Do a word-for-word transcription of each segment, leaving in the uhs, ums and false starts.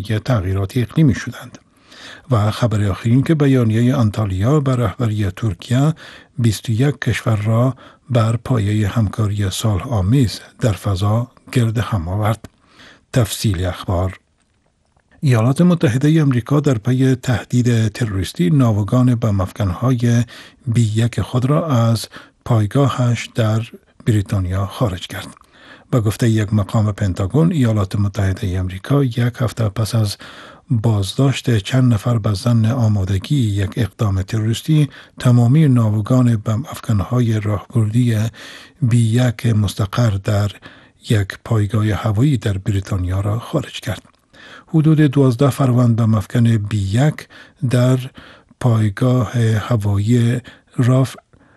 تغییرات اقلیمی شدند. و خبر آخرین که بیانیه آنتالیا به رهبری ترکیه بیست و یک کشور را بر پایه همکاری صلح آمیز در فضا گرد هم آورد. تفصیل اخبار: ایالات متحده آمریکا در پی تهدید تروریستی ناوگان بم افکن‌های بی یک خود را از پایگاهش در بریتانیا خارج کرد. به گفته یک مقام پنتاگون، ایالات متحده آمریکا یک هفته پس از بازداشت چند نفر به ظن آمادگی یک اقدام تروریستی تمامی ناوگان بم افکن‌های راهبردی بی یک مستقر در یک پایگاه هوایی در بریتانیا را خارج کرد. حدود دوازده فروند بم افکن بی یک در پایگاه هوایی راف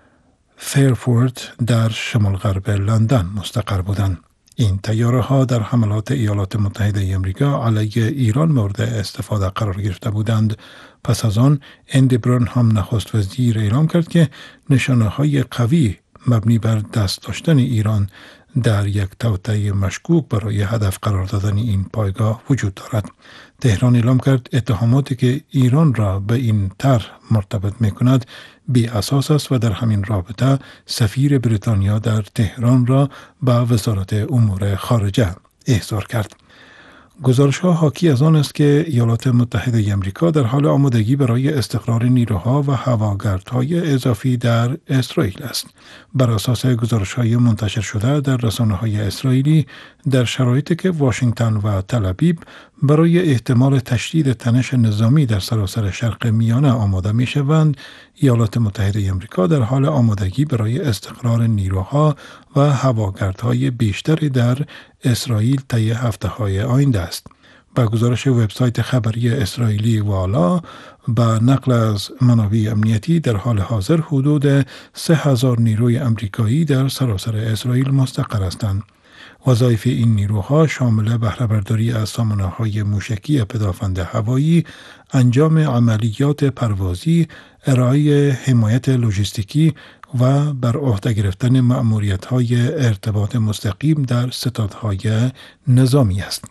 فیرفورت در شمال غرب لندن مستقر بودند. این طیاره ها در حملات ایالات متحده آمریکا علیه ایران مورد استفاده قرار گرفته بودند. پس از آن اندی برانهام نخست وزیر اعلام کرد که نشانه های قوی مبنی بر دست داشتن ایران در یک توطئه مشکوک برای هدف قرار دادن این پایگاه وجود دارد. تهران اعلام کرد اتهاماتی که ایران را به این طرح مرتبط می کند بی اساس است و در همین رابطه سفیر بریتانیا در تهران را به وزارت امور خارجه احضار کرد. گزارش‌ها حاکی از آن است که ایالات متحده آمریکا در حال آمادگی برای استقرار نیروها و هواگردهای اضافی در اسرائیل است. بر اساس گزارش‌های منتشر شده در رسانه‌های اسرائیلی، در شرایطی که واشنگتن و تل‌آویو برای احتمال تشدید تنش نظامی در سراسر شرق میانه آماده می‌شوند، ایالات متحده آمریکا در حال آمادگی برای استقرار نیروها و هواگردهای بیشتری در اسرائیل طی هفته‌های آینده است. با گزارش وبسایت خبری اسرائیلی والا با نقل از منابع امنیتی، در حال حاضر حدود سه هزار نیروی امریکایی در سراسر اسرائیل مستقر هستند. وظایف این نیروها شامل بهره برداری از سامانه‌های موشکی پدافند هوایی، انجام عملیات پروازی، ارائه حمایت لوجستیکی و بر عهده گرفتن مأموریت‌های ارتباط مستقیم در ستادهای نظامی است.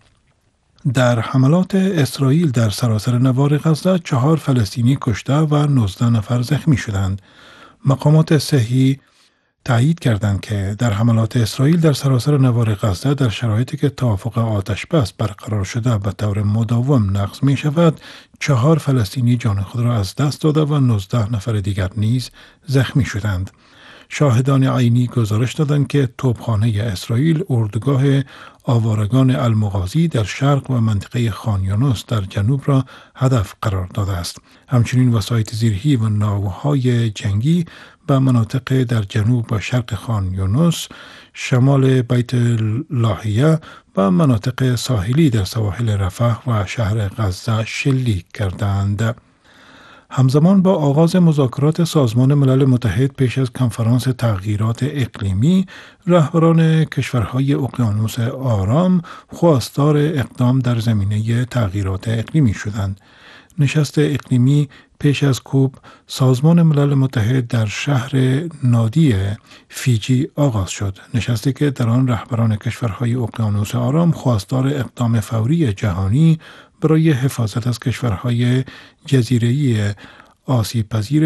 در حملات اسرائیل در سراسر نوار غزه چهار فلسطینی کشته و نوزده نفر زخمی شدند. مقامات صحی تایید کردند که در حملات اسرائیل در سراسر نوار غزه در شرایطی که توافق آتش بس برقرار شده به طور مداوم نقض می شود، چهار فلسطینی جان خود را از دست داده و نوزده نفر دیگر نیز زخمی شدند. شاهدان عینی گزارش دادند که توپخانه اسرائیل اردوگاه آوارگان المغازی در شرق و منطقه خان یونس در جنوب را هدف قرار داده است. همچنین وسایط زیرهی و ناوهای جنگی به مناطق در جنوب و شرق خان یونس، شمال بیت لاهیه و مناطق ساحلی در سواحل رفح و شهر غزه شلیک کردند. همزمان با آغاز مذاکرات سازمان ملل متحد پیش از کنفرانس تغییرات اقلیمی، رهبران کشورهای اقیانوس آرام خواستار اقدام در زمینه تغییرات اقلیمی شدند. نشست اقلیمی پیش از کوب سازمان ملل متحد در شهر نادی فیجی آغاز شد. نشستی که در آن رهبران کشورهای اقیانوس آرام خواستار اقدام فوری جهانی برای حفاظت از کشورهای جزیره‌ای آسیب پذیر